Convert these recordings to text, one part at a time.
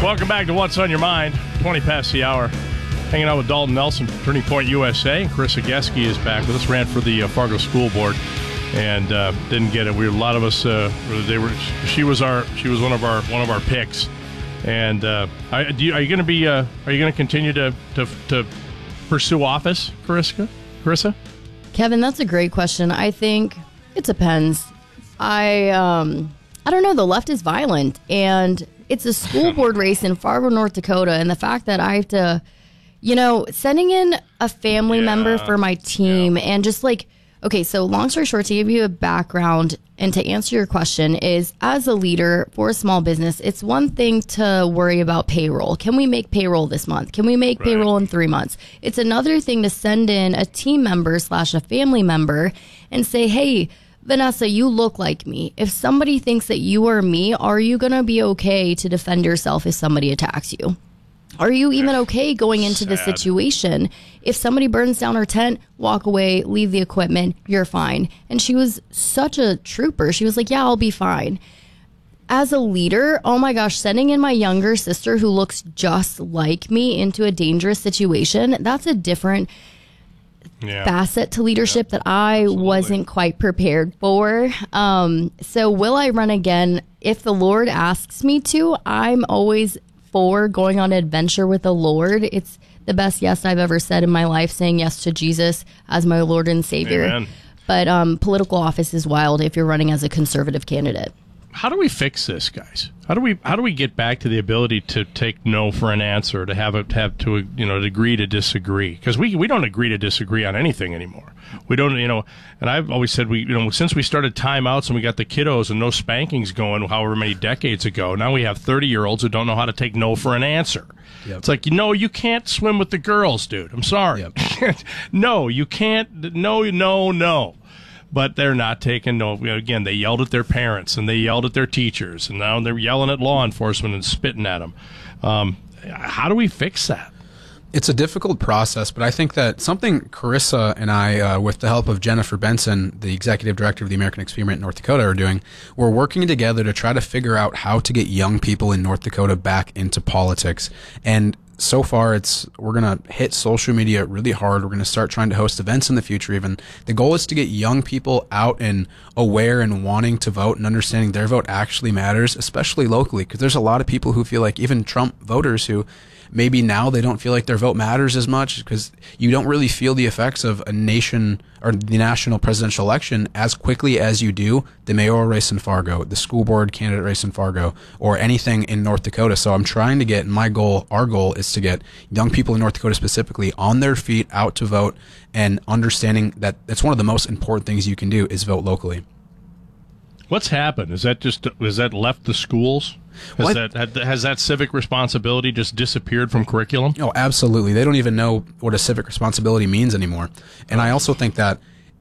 Welcome back to What's on Your Mind, 20 past the hour. Hanging out with Dalton Nelson, Turning Point USA. Carissa Geske is back with us, ran for the Fargo School Board, and didn't get it. A lot of us, she was one of our picks. And are you going to continue to pursue office, Carissa? Kevin, that's a great question. I think it depends. I don't know. The left is violent, and it's a school board race in Fargo, North Dakota, and the fact that I have to, sending in a family member for my team and just okay, so long story short, to give you a background and to answer your question is, as a leader for a small business, it's one thing to worry about payroll. Can we make payroll this month? Can we make payroll in 3 months? It's another thing to send in a team member / a family member and say, hey, Vanessa, you look like me. If somebody thinks that you are me, are you going to be okay to defend yourself if somebody attacks you? Are you even okay going into the situation? If somebody burns down her tent, walk away, leave the equipment, you're fine. And she was such a trooper. She was like, yeah, I'll be fine. As a leader, oh my gosh, sending in my younger sister who looks just like me into a dangerous situation, that's a different facet to leadership that I wasn't quite prepared for. So will I run again? If the Lord asks me to, I'm always for going on an adventure with the Lord. It's the best yes I've ever said in my life, saying yes to Jesus as my Lord and Savior. Amen. But political office is wild if you're running as a conservative candidate. How do we fix this, guys? How do we get back to the ability to take no for an answer, to have to agree to disagree? Because we don't agree to disagree on anything anymore. We don't, and I've always said since we started timeouts and we got the kiddos and no spankings going however many decades ago, now we have 30-year-olds who don't know how to take no for an answer. Yep. It's like, you can't swim with the girls, dude. I'm sorry. Yep. No, you can't. No. But they're not taking no. Again, they yelled at their parents and they yelled at their teachers, and now they're yelling at law enforcement and spitting at them. How do we fix that? It's a difficult process, but I think that something Carissa and I, with the help of Jennifer Benson, the executive director of the American Experiment in North Dakota, are doing, we're working together to try to figure out how to get young people in North Dakota back into politics. And so far, we're going to hit social media really hard. We're going to start trying to host events in the future even. The goal is to get young people out and aware and wanting to vote and understanding their vote actually matters, especially locally, because there's a lot of people who feel like, even Trump voters who maybe now they don't feel like their vote matters as much, because you don't really feel the effects of a nation or the national presidential election as quickly as you do the mayoral race in Fargo, the school board candidate race in Fargo, or anything in North Dakota. So I'm trying to get, our goal is to get young people in North Dakota specifically on their feet, out to vote, and understanding that it's one of the most important things you can do is vote locally. What's happened? Has that left the schools? Has that civic responsibility just disappeared from curriculum? Oh, absolutely. They don't even know what a civic responsibility means anymore. And I also think that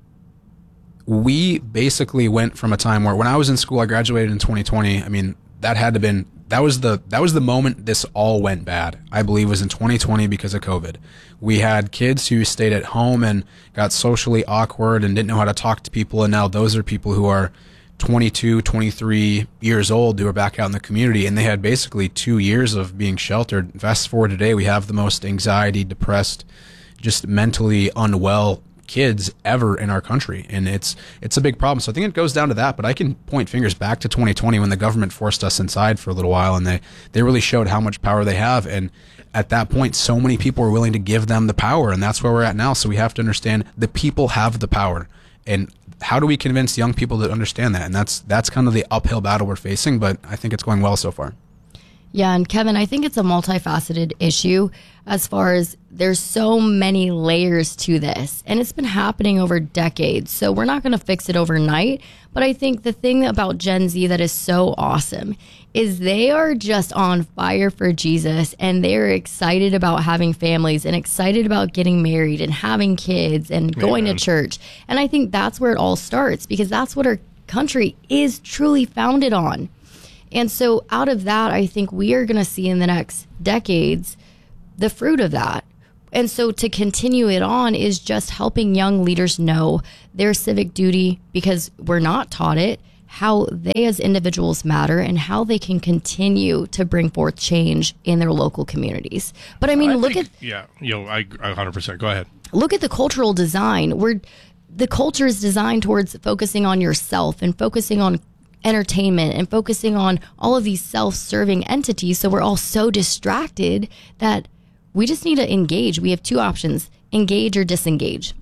we basically went from a time where, when I was in school, I graduated in 2020. I mean, that was the moment this all went bad. I believe was in 2020 because of COVID. We had kids who stayed at home and got socially awkward and didn't know how to talk to people, and now those are people who are 22, 23 years old who are back out in the community, and they had basically 2 years of being sheltered. Fast forward today, we have the most anxiety, depressed, just mentally unwell kids ever in our country, and it's a big problem. So I think it goes down to that, but I can point fingers back to 2020 when the government forced us inside for a little while, and they really showed how much power they have, and at that point so many people were willing to give them the power, and that's where we're at now. So we have to understand the people have the power, and how do we convince young people to understand that? And that's kind of the uphill battle we're facing, but I think it's going well so far. Yeah, and Kevin, I think it's a multifaceted issue as far as there's so many layers to this, and it's been happening over decades. So we're not going to fix it overnight, but I think the thing about Gen Z that is so awesome is they are just on fire for Jesus, and they're excited about having families and excited about getting married and having kids and going to church. And I think that's where it all starts, because that's what our country is truly founded on. And so out of that, I think we are going to see in the next decades the fruit of that. And so to continue it on is just helping young leaders know their civic duty, because we're not taught it, how they as individuals matter and how they can continue to bring forth change in their local communities. But I mean, I 100%. Go ahead. Look at the cultural design where the culture is designed towards focusing on yourself and focusing on entertainment and focusing on all of these self-serving entities. So we're all so distracted that we just need to engage. We have two options: engage or disengage.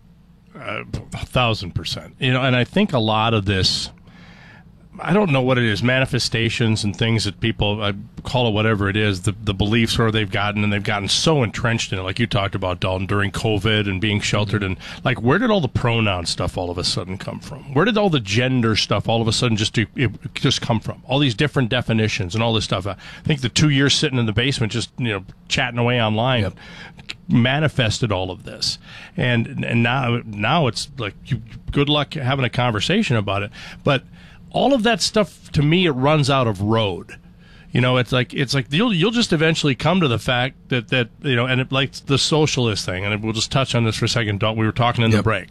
1,000%. And I think a lot of this, I don't know what it is, manifestations and things that people, I call it whatever it is, the beliefs where they've gotten so entrenched in it, like you talked about, Dalton, during COVID and being sheltered. And like, where did all the pronoun stuff all of a sudden come from? Where did all the gender stuff all of a sudden just come from? All these different definitions and all this stuff. I think the 2 years sitting in the basement just, chatting away online manifested all of this. And now it's like, good luck having a conversation about it. But all of that stuff, to me, it runs out of road. It's like you'll just eventually come to the fact that and it, like the socialist thing, and we'll just touch on this for a second. We were talking in the break.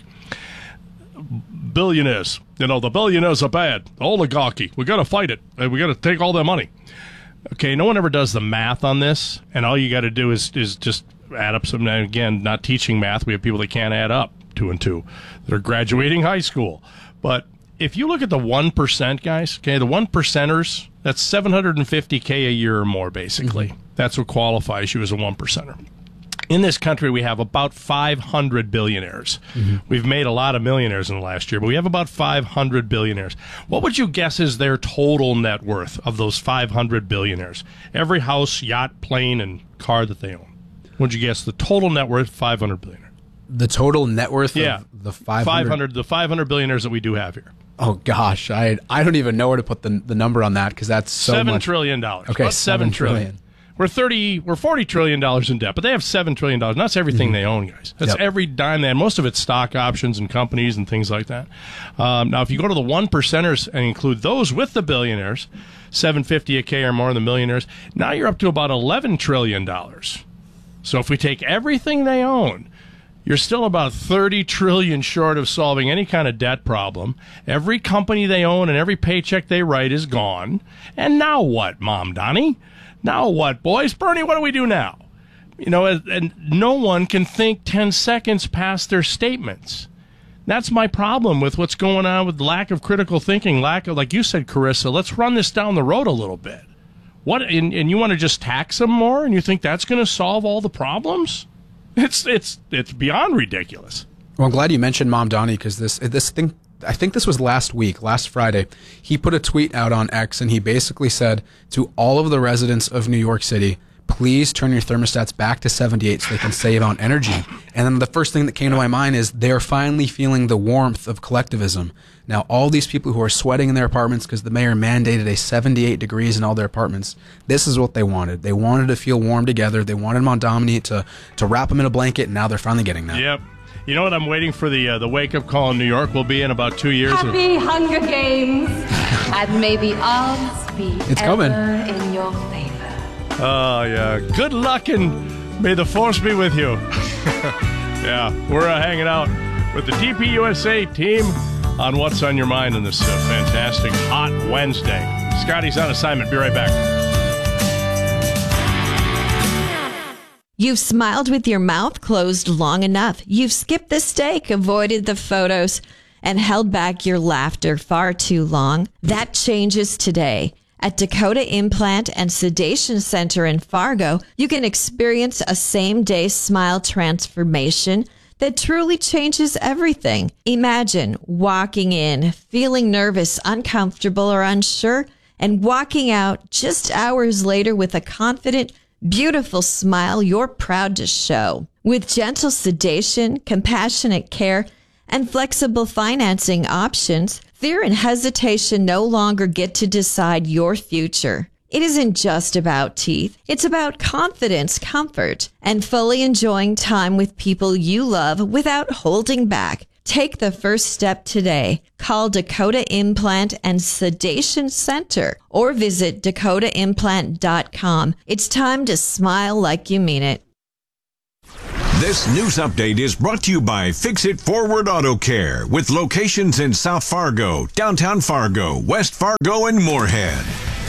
Billionaires, the billionaires are bad. Oligarchy, we got to fight it. We got to take all their money. Okay, no one ever does the math on this, and all you got to do is just add up some. Again, not teaching math. We have people that can't add up 2 and 2 that are graduating high school, but if you look at the 1%, guys, okay, the 1%ers, that's $750K a year or more, basically. Mm-hmm. That's what qualifies you as a 1%er. In this country, we have about 500 billionaires. Mm-hmm. We've made a lot of millionaires in the last year, but we have about 500 billionaires. What would you guess is their total net worth of those 500 billionaires? Every house, yacht, plane, and car that they own. What would you guess the total net worth of 500 billionaires? The total net worth of the 500? The 500 billionaires that we do have here. Oh, gosh. I don't even know where to put the number on that because that's so much. $7 trillion. Okay, about $7 trillion. We're $40 trillion in debt, but they have $7 trillion. That's everything they own, guys. That's every dime they have. Most of it's stock options and companies and things like that. Now, if you go to the 1%ers and include those with the billionaires, $750K or more, the millionaires, now you're up to about $11 trillion. So if we take everything they own, you're still about 30 trillion short of solving any kind of debt problem. Every company they own and every paycheck they write is gone. And now what, Mom Donnie? Now what, boys? Bernie, what do we do now? And no one can think 10 seconds past their statements. That's my problem with what's going on with lack of critical thinking, lack of, like you said, Carissa, let's run this down the road a little bit. What? And you want to just tax them more, and you think that's going to solve all the problems? It's beyond ridiculous. Well, I'm glad you mentioned Mom Donnie because this thing, I think this was last Friday, he put a tweet out on X and he basically said to all of the residents of New York City, please turn your thermostats back to 78 so they can save on energy. And then the first thing that came to my mind is they're finally feeling the warmth of collectivism. Now, all these people who are sweating in their apartments because the mayor mandated a 78 degrees in all their apartments, this is what they wanted. They wanted to feel warm together. They wanted Mondomini to wrap them in a blanket, and now they're finally getting that. Yep. You know what I'm waiting for the wake-up call in New York will be in about 2 years? Happy Hunger Games, and may the odds be it's coming in your favor. Oh, yeah. Good luck, and may the force be with you. Yeah, we're hanging out with the TPUSA team on What's on Your Mind on this fantastic hot Wednesday. Scotty's on assignment. Be right back. You've smiled with your mouth closed long enough. You've skipped the steak, avoided the photos, and held back your laughter far too long. That changes today. At Dakota Implant and Sedation Center in Fargo, you can experience a same-day smile transformation that truly changes everything. Imagine walking in, feeling nervous, uncomfortable, or unsure, and walking out just hours later with a confident, beautiful smile you're proud to show. With gentle sedation, compassionate care, and flexible financing options, fear and hesitation no longer get to decide your future. It isn't just about teeth. It's about confidence, comfort, and fully enjoying time with people you love without holding back. Take the first step today. Call Dakota Implant and Sedation Center or visit dakotaimplant.com. It's time to smile like you mean it. This news update is brought to you by Fix It Forward Auto Care, with locations in South Fargo, downtown Fargo, West Fargo, and Moorhead.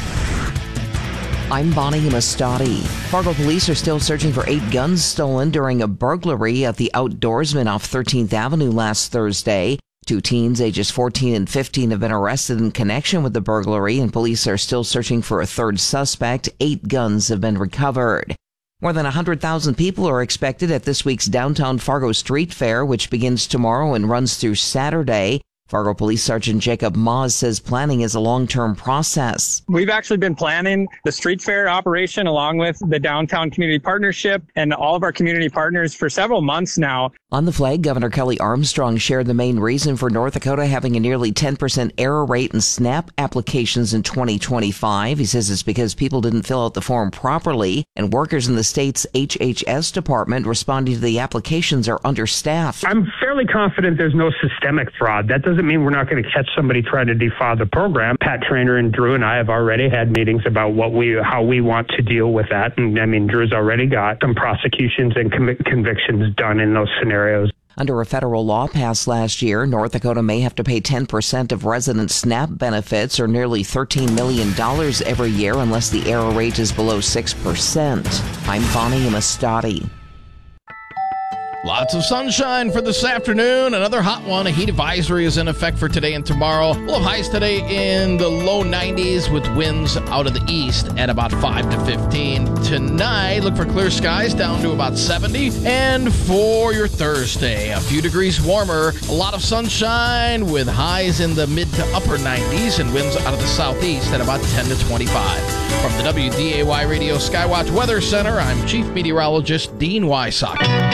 I'm Bonnie Mastati. Fargo police are still searching for 8 guns stolen during a burglary at the Outdoorsman off 13th Avenue last Thursday. 2 teens ages 14 and 15 have been arrested in connection with the burglary, and police are still searching for a third suspect. 8 guns have been recovered. More than 100,000 people are expected at this week's downtown Fargo Street Fair, which begins tomorrow and runs through Saturday. Fargo Police Sergeant Jacob Maas says planning is a long-term process. We've actually been planning the street fair operation along with the Downtown Community Partnership and all of our community partners for several months now. On the flag, Governor Kelly Armstrong shared the main reason for North Dakota having a nearly 10% error rate in SNAP applications in 2025. He says it's because people didn't fill out the form properly, and workers in the state's HHS department responding to the applications are understaffed. I'm fairly confident there's no systemic fraud. That doesn't mean we're not going to catch somebody trying to defraud the program. Pat Traynor and Drew and I have already had meetings about how we want to deal with that. And I mean, Drew's already got some prosecutions and convictions done in those scenarios. Under a federal law passed last year, North Dakota may have to pay 10% of resident SNAP benefits, or nearly $13 million every year, unless the error rate is below 6%. I'm Bonnie Mastati. Lots of sunshine for this afternoon. Another hot one. A heat advisory is in effect for today and tomorrow. We'll have highs today in the low 90s with winds out of the east at about 5 to 15. Tonight, look for clear skies down to about 70. And for your Thursday, a few degrees warmer. A lot of sunshine with highs in the mid to upper 90s and winds out of the southeast at about 10 to 25. From the WDAY Radio Skywatch Weather Center, I'm Chief Meteorologist Dean Wysock.